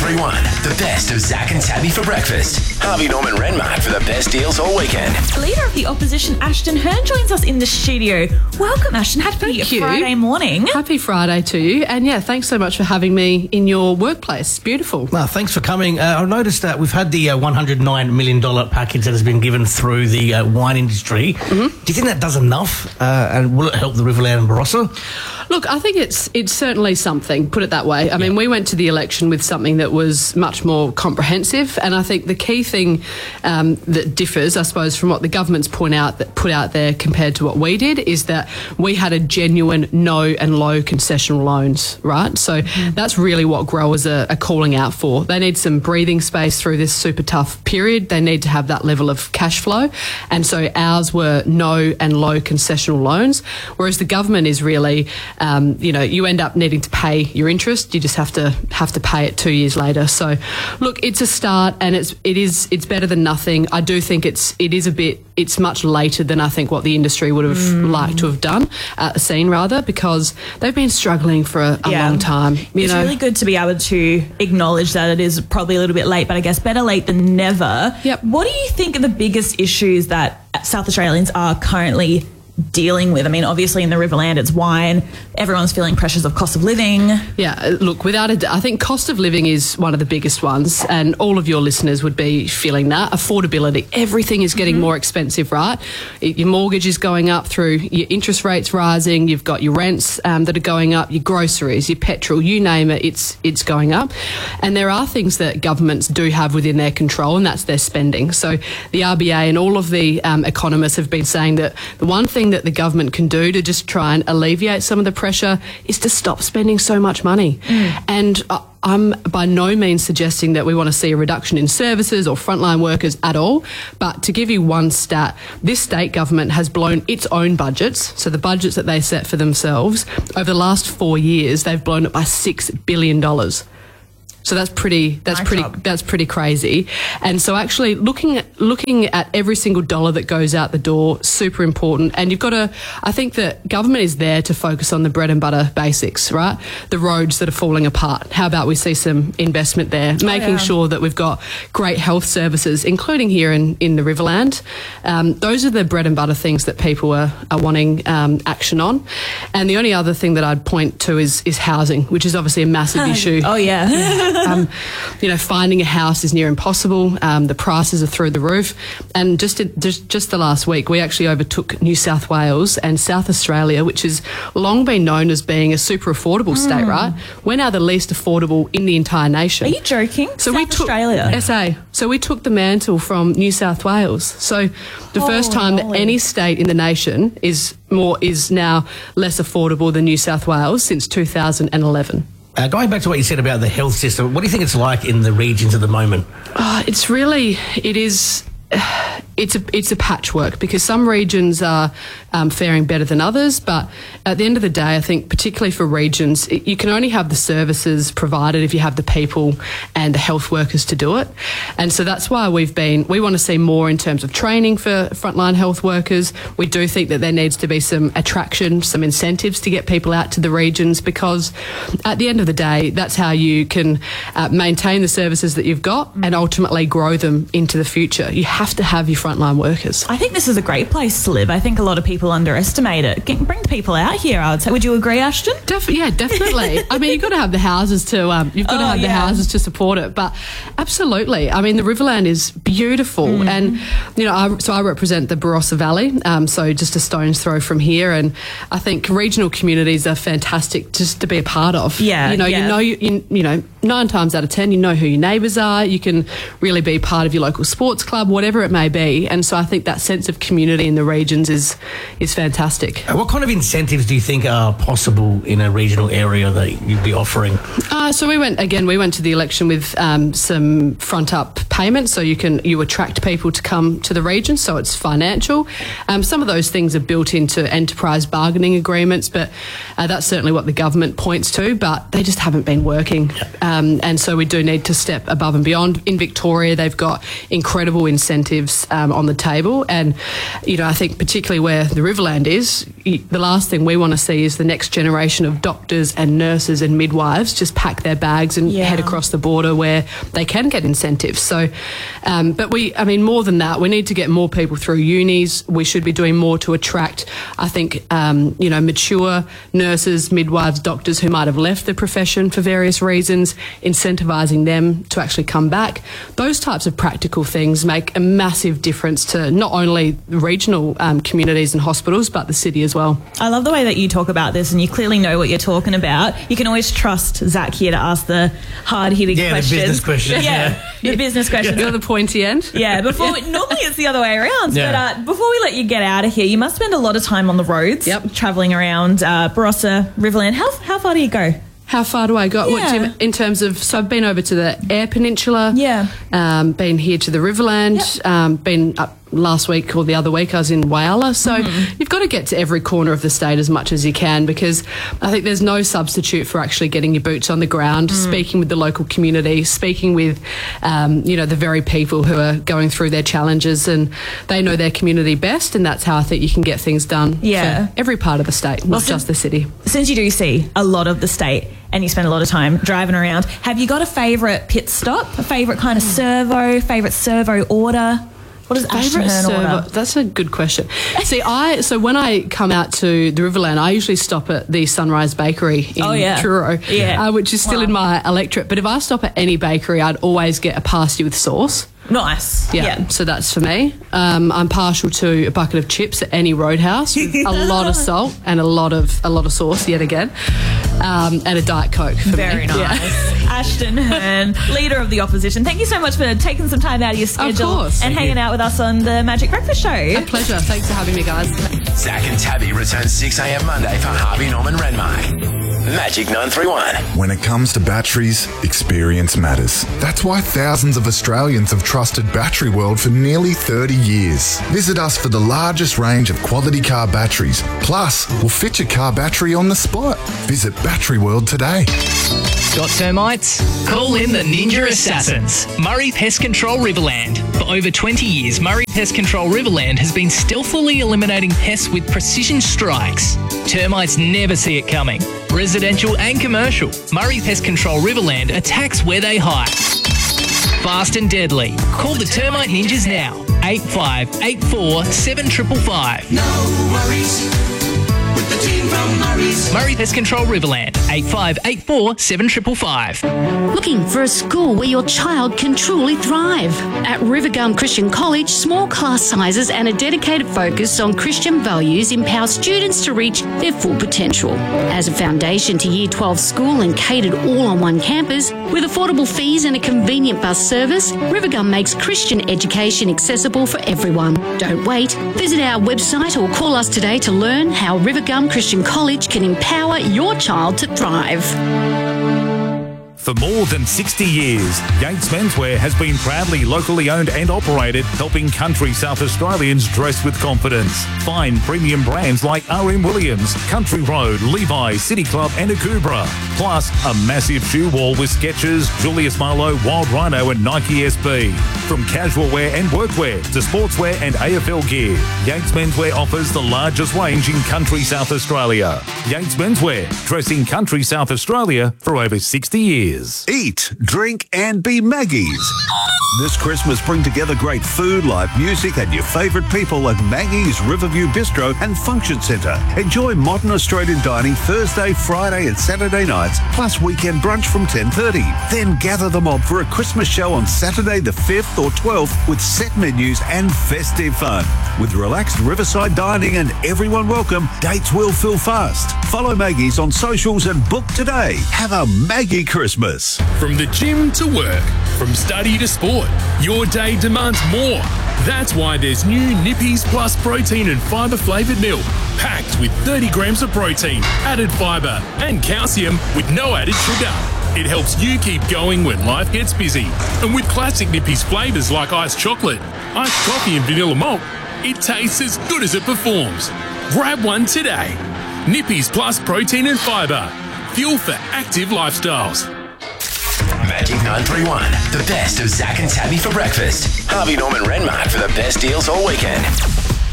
everyone. The best of Zach and Tabby for breakfast. Harvey Norman Renmark for the best deals all weekend. Leader of the opposition, Ashton Hearn, joins us in the studio. Welcome, Ashton. Happy Friday morning. Happy Friday to you. And yeah, thanks so much for having me in your workplace. Beautiful. Well, thanks for coming. I noticed that we've had the $109 million package that has been given through the wine industry. Mm-hmm. Do you think that does enough? And will it help the Riverland and Barossa? Look, I think it's certainly something, put it that way. I mean, we went to the election with something that was much more comprehensive, and I think the key thing that differs, I suppose, from what the government's put out there compared to what we did is that we had a genuine no and low concessional loans, right? So that's really what growers are calling out for. They need some breathing space through this super tough period. They need to have that level of cash flow, and so ours were no and low concessional loans, whereas the government is really you end up needing to pay your interest. You just have to pay it 2 years later. So, look, it's a start, and it's better than nothing. I do think it's much later than I think what the industry would have liked to have done, because they've been struggling for a long time. It's really good to be able to acknowledge that it is probably a little bit late, but I guess better late than never. Yep. What do you think are the biggest issues that South Australians are currently dealing with? I mean, obviously in the Riverland it's wine. Everyone's feeling pressures of cost of living. Yeah, look, I think cost of living is one of the biggest ones, and all of your listeners would be feeling that. Affordability. Everything is getting more expensive, right? Your mortgage is going up through your interest rates rising. You've got your rents that are going up, your groceries, your petrol, you name it, it's going up. And there are things that governments do have within their control, and that's their spending. So the RBA and all of the economists have been saying that the one thing that the government can do to just try and alleviate some of the pressure is to stop spending so much money. And I'm by no means suggesting that we want to see a reduction in services or frontline workers at all. But to give you one stat, this state government has blown its own budgets, so the budgets that they set for themselves, over the last 4 years, they've blown it by $6 billion. So that's pretty crazy. And so actually looking at every single dollar that goes out the door, super important. And you've got to, I think that government is there to focus on the bread and butter basics, right? The roads that are falling apart. How about we see some investment there, making sure that we've got great health services, including here in the Riverland. Those are the bread and butter things that people are wanting action on. And the only other thing that I'd point to is housing, which is obviously a massive issue. Oh, yeah. Finding a house is near impossible. The prices are through the roof. And just the last week, we actually overtook New South Wales and South Australia, which has long been known as being a super affordable state, right? We're now the least affordable in the entire nation. Are you joking? So Australia? SA. So we took the mantle from New South Wales. So the first time that any state in the nation is now less affordable than New South Wales since 2011. Going back to what you said about the health system, what do you think it's like in the regions at the moment? It's a patchwork, because some regions are faring better than others, but at the end of the day, I think particularly for regions, you can only have the services provided if you have the people and the health workers to do it. And so that's why we want to see more in terms of training for frontline health workers. We do think that there needs to be some attraction, some incentives to get people out to the regions, because at the end of the day, that's how you can maintain the services that you've got and ultimately grow them into the future. You have to have your frontline workers. I think this is a great place to live. I think a lot of people underestimate it. Bring people out here, I would say. Would you agree, Ashton? Definitely. I mean, you've got to have the houses to the houses to support it. But absolutely. I mean, the Riverland is beautiful, and I represent the Barossa Valley, so just a stone's throw from here. And I think regional communities are fantastic just to be a part of. You know, 9 times out of 10, you know who your neighbours are. You can really be part of your local sports club, whatever it may be. And so I think that sense of community in the regions is fantastic. What kind of incentives do you think are possible in a regional area that you'd be offering? So we went to the election with some front up payments, so you attract people to come to the region, so it's financial. Some of those things are built into enterprise bargaining agreements, but that's certainly what the government points to, but they just haven't been working. and so we do need to step above and beyond. In Victoria, they've got incredible incentives on the table, and I think particularly where the Riverland is, the last thing we want to see is the next generation of doctors and nurses and midwives just pack their bags and head across the border where they can get incentives. So, but more than that, we need to get more people through unis. We should be doing more to attract, I think, mature nurses, midwives, doctors who might have left the profession for various reasons, incentivising them to actually come back. Those types of practical things make a massive difference to not only regional communities and hospitals, but the city as well. I love the way that you talk about this, and you clearly know what you're talking about. You can always trust Zach here to ask the hard-hitting questions. The business questions. The business questions. You're the pointy end. Yeah, normally it's the other way around. Yeah. But before we let you get out of here, you must spend a lot of time on the roads, travelling around Barossa, Riverland. How far do you go? How far do I go? Yeah. What, in terms of, so I've been over to the Eyre Peninsula. Yeah. Been here to the Riverland. Been up last week or the other week I was in Whyalla. So you've got to get to every corner of the state as much as you can, because I think there's no substitute for actually getting your boots on the ground, speaking with the local community, speaking with, the very people who are going through their challenges, and they know their community best, and that's how I think you can get things done for every part of the state, not just the city. Since you do see a lot of the state and you spend a lot of time driving around, have you got a favourite pit stop, a favourite kind of favourite servo order? What is Ashton Hearn order? That's a good question. See, so when I come out to the Riverland, I usually stop at the Sunrise Bakery in Truro, which is still in my electorate. But if I stop at any bakery, I'd always get a pasty with sauce. Nice. Yeah, so that's for me. I'm partial to a bucket of chips at any roadhouse with a lot of salt and a lot of sauce yet again, and a Diet Coke for Very me. nice. Yeah. Ashton Hearn, Leader of the Opposition, thank you so much for taking some time out of your schedule and hanging out with us on the Magic Breakfast Show. A pleasure. Thanks for having me, guys. Zach and Tabby return 6 a.m. Monday for Harvey Norman Renmark. Magic 931. When it comes to batteries, experience matters. That's why thousands of Australians have trusted Battery World for nearly 30 years. Visit us for the largest range of quality car batteries. Plus, we'll fit your car battery on the spot. Visit Battery World today. Got termites? Call in the Ninja Assassins. Murray Pest Control Riverland. For over 20 years, Murray Pest Control Riverland has been stealthily eliminating pests with precision strikes. Termites never see it coming. Residential and commercial, Murray Pest Control Riverland attacks where they hide. Fast and deadly. Call the Termite Ninjas now. 8584 7555. No worries with the team from Murray's. Murray Pest Control Riverland. 8584 7555. Looking for a school where your child can truly thrive? At Rivergum Christian College, small class sizes and a dedicated focus on Christian values empower students to reach their full potential. As a foundation to Year 12 school and catered all on one campus, with affordable fees and a convenient bus service, Rivergum makes Christian education accessible for everyone. Don't wait. Visit our website or call us today to learn how Rivergum Christian College can empower your child to thrive. For more than 60 years, Yates Menswear has been proudly locally owned and operated, helping country South Australians dress with confidence. Find premium brands like R.M. Williams, Country Road, Levi, City Club and Akubra. Plus, a massive shoe wall with Skechers, Julius Marlowe, Wild Rhino and Nike SB. From casual wear and workwear to sportswear and AFL gear, Yates Menswear offers the largest range in country South Australia. Yates Menswear, dressing country South Australia for over 60 years. Eat, drink and be Maggie's. This Christmas, bring together great food, live music and your favourite people at Maggie's Riverview Bistro and Function Centre. Enjoy modern Australian dining Thursday, Friday and Saturday nights, plus weekend brunch from 10:30. Then gather the mob for a Christmas show on Saturday the 5th or 12th with set menus and festive fun. With relaxed riverside dining and everyone welcome, dates will fill fast. Follow Maggie's on socials and book today. Have a Maggie Christmas. From the gym to work, from study to sport, your day demands more. That's why there's new Nippies Plus protein and fibre flavoured milk, packed with 30 grams of protein, added fibre and calcium with no added sugar. It helps you keep going when life gets busy. And with classic Nippies flavours like iced chocolate, iced coffee and vanilla malt, it tastes as good as it performs. Grab one today. Nippies Plus protein and fibre. Fuel for active lifestyles. 931. The best of Zach and Tabby for breakfast. Harvey Norman Renmark for the best deals all weekend.